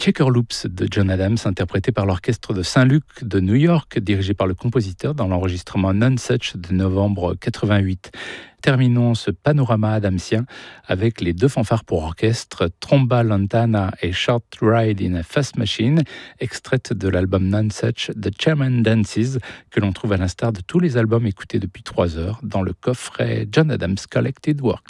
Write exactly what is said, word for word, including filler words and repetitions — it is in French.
Checker Loops de John Adams, interprété par l'orchestre de Saint-Luc de New York, dirigé par le compositeur dans l'enregistrement None Such de novembre quatre-vingt-huit. Terminons ce panorama adamsien avec les deux fanfares pour orchestre, Tromba Lantana et Short Ride in a Fast Machine, extraites de l'album None Such de Chairman Dances, que l'on trouve à l'instar de tous les albums écoutés depuis trois heures dans le coffret John Adams Collected Works.